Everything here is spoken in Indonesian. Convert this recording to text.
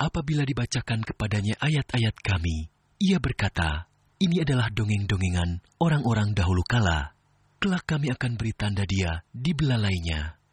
apabila dibacakan kepadanya ayat-ayat kami, ia berkata, "Ini adalah dongeng-dongengan orang-orang dahulu kala. Kelak kami akan beri tanda dia di belalainya."